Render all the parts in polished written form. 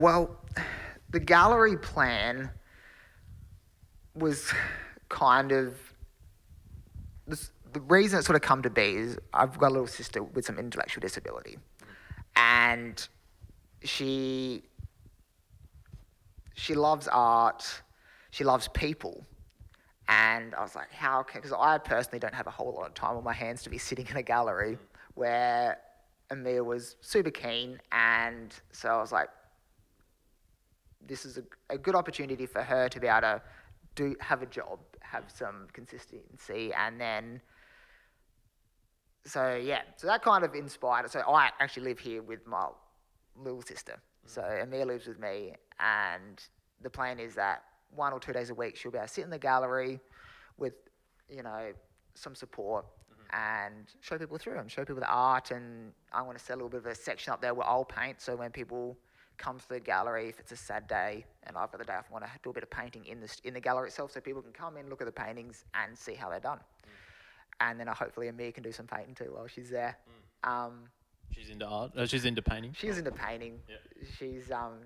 Well, the gallery plan was kind of the reason it sort of come to be is I've got a little sister with some intellectual disability, and she loves art, she loves people, and I was like, how can, because I personally don't have a whole lot of time on my hands to be sitting in a gallery, where Amir was super keen, and so I was like, this is a good opportunity for her to be able to have a job, have some consistency, and then, so that kind of inspired it. So I actually live here with my little sister. So Amir lives with me, and the plan is that 1 or 2 days a week she'll be able to sit in the gallery with, some support and show people through and show people the art. And I want to set a little bit of a section up there where I'll paint. So when people come to the gallery, if it's a sad day and I've got the day off, I want to do a bit of painting in the gallery itself, so people can come in, look at the paintings, and see how they're done. And then hopefully Amir can do some painting too while she's there. She's into art. She's into painting. She's into painting. Yeah. She's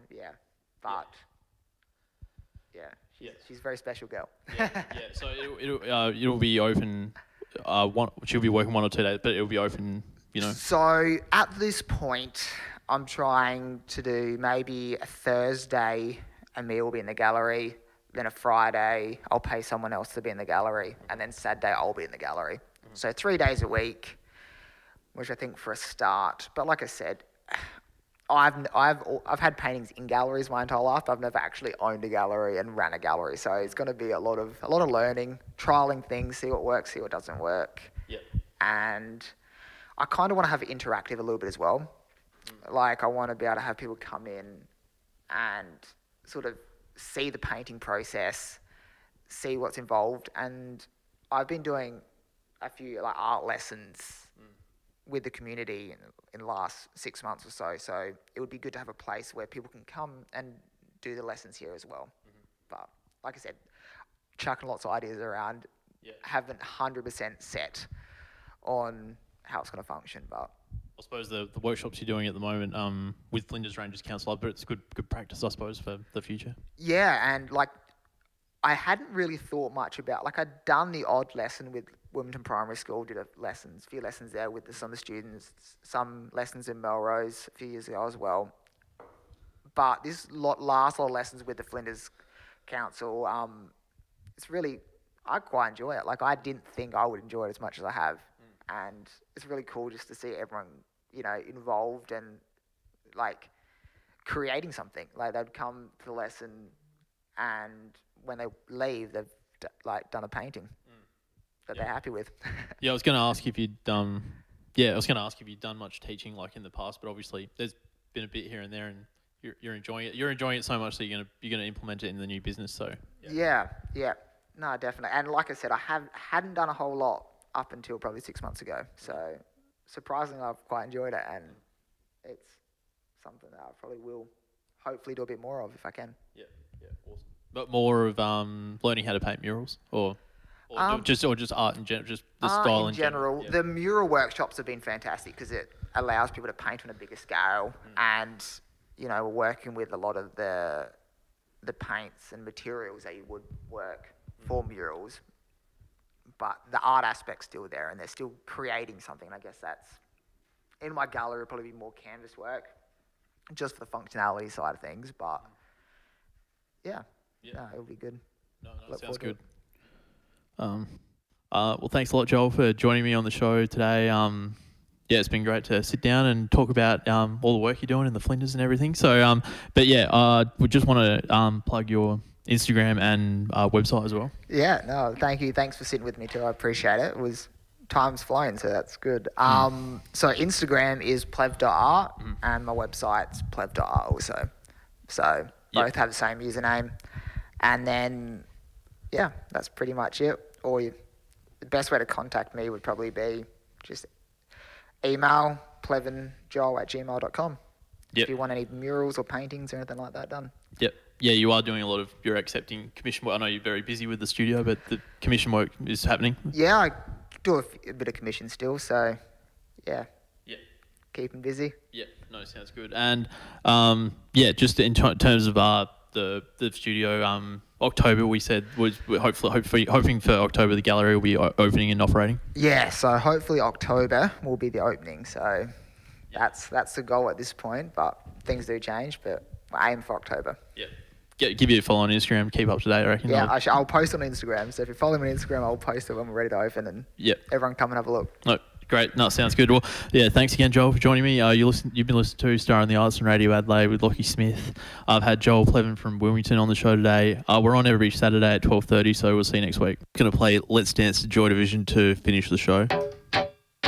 she's a very special girl. Yeah. So it'll be open. She'll be working 1 or 2 days, but it'll be open. So at this point, I'm trying to do maybe a Thursday, Amir will be in the gallery, then a Friday, I'll pay someone else to be in the gallery, and then Saturday, I'll be in the gallery. So 3 days a week, which I think for a start. But like I said, I've had paintings in galleries my entire life, but I've never actually owned a gallery and ran a gallery. So it's going to be a lot of learning, trialing things, see what works, see what doesn't work. Yep. And I kind of want to have it interactive a little bit as well. Like, I want to be able to have people come in and sort of see the painting process, see what's involved. And I've been doing a few art lessons with the community in the last 6 months or so. So it would be good to have a place where people can come and do the lessons here as well. But like I said, chucking lots of ideas around, haven't 100% set on how it's going to function. But I suppose the workshops you're doing at the moment with Flinders Ranges Council, but it's good practice, I suppose, for the future. Yeah, and I hadn't really thought much about, I'd done the odd lesson with Wilmington Primary School, did a few lessons there with some of the students, some lessons in Melrose a few years ago as well. But this last lot of lessons with the Flinders Council, it's really, I quite enjoy it. I didn't think I would enjoy it as much as I have. And it's really cool just to see everyone, involved and creating something. They'd come to the lesson, and when they leave, they've done a painting that they're happy with. I was going to ask if you'd done much teaching in the past, but obviously there's been a bit here and there, and you're enjoying it. You're enjoying it so much that you're gonna implement it in the new business. So yeah, no, definitely. And like I said, I hadn't done a whole lot up until probably 6 months ago. So surprisingly, I've quite enjoyed it, and it's something that I probably will hopefully do a bit more of if I can. Yeah, awesome. But more of learning how to paint murals, or just art in general, just the style in general. The mural workshops have been fantastic because it allows people to paint on a bigger scale, and we're working with a lot of the paints and materials that you would work for murals. But the art aspect's still there, and they're still creating something. I guess that's, in my gallery, will probably be more canvas work, just for the functionality side of things. But no, it'll be good. No, sounds good. Well, thanks a lot, Joel, for joining me on the show today. It's been great to sit down and talk about all the work you're doing in the Flinders and everything. So, we just want to plug your Instagram and website as well. Yeah, no, thank you. Thanks for sitting with me too. I appreciate it. It was time's flown, so that's good. So Instagram is plev.art and my website's plev.art also. So both have the same username. And then, that's pretty much it. Or the best way to contact me would probably be just email plevenjoel@gmail.com. If you want any murals or paintings or anything like that done. Yep. Yeah, you are doing a lot of, you're accepting commission work. I know you're very busy with the studio, but the commission work is happening. Yeah, I do a bit of commission still, so yeah. keep them busy. Yeah, no, sounds good. And just in terms of the studio, October we said we're hoping for October the gallery will be opening and operating. Yeah, so hopefully October will be the opening. So that's the goal at this point, but things do change. But I aim for October. Yeah. Give you a follow on Instagram, keep up to date, I reckon. Yeah, I'll post on Instagram. So if you follow me on Instagram, I'll post it when we're ready to open, and everyone come and have a look. No, great. No, sounds good. Well, yeah, thanks again, Joel, for joining me. You've been listening to Star on the Arts and Radio Adelaide with Lockie Smith. I've had Joel Plevan from Wilmington on the show today. We're on every Saturday at 12:30, so we'll see you next week. Going to play Let's Dance to Joy Division to finish the show.